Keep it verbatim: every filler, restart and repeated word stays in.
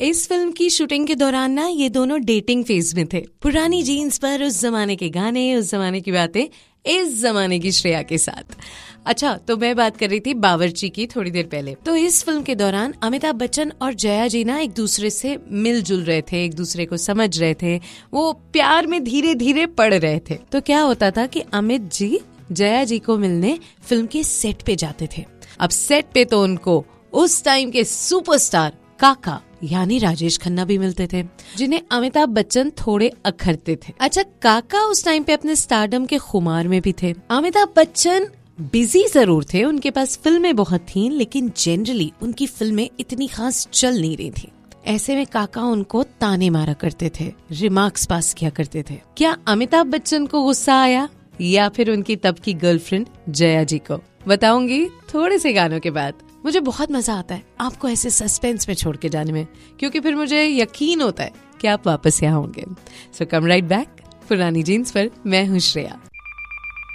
इस फिल्म की शूटिंग के दौरान ना ये दोनों डेटिंग फेज में थे। पुरानी जीन्स पर उस जमाने के गाने, उस जमाने की बातें इस जमाने की श्रेया के साथ। अच्छा, तो मैं बात कर रही थी बावर्ची की थोड़ी देर पहले। तो इस फिल्म के दौरान अमिताभ बच्चन और जया जी ना एक दूसरे से मिलजुल रहे थे, एक दूसरे को समझ रहे थे, वो प्यार में धीरे धीरे पड़ रहे थे। तो क्या होता था कि अमित जी जया जी को मिलने फिल्म के सेट पे जाते थे। अब सेट पे तो उनको उस टाइम के सुपरस्टार काका यानी राजेश खन्ना भी मिलते थे, जिन्हें अमिताभ बच्चन थोड़े अखरते थे। अच्छा, काका उस टाइम पे अपने स्टारडम के खुमार में भी थे। अमिताभ बच्चन बिजी जरूर थे, उनके पास फिल्में बहुत थीं, लेकिन जनरली उनकी फिल्में इतनी खास चल नहीं रही थी। ऐसे में काका उनको ताने मारा करते थे, रिमार्क्स पास किया करते थे। क्या अमिताभ बच्चन को गुस्सा आया या फिर उनकी तब की गर्लफ्रेंड जया जी को? बताऊंगी थोड़े से गानों के बाद। मुझे बहुत मजा आता है आपको ऐसे सस्पेंस में छोड़ के जाने में, क्योंकि फिर मुझे यकीन होता है कि आप वापस यहाँ होंगे। सो कम राइट बैक, पुरानी जीन्स पर मैं हूँ श्रेया।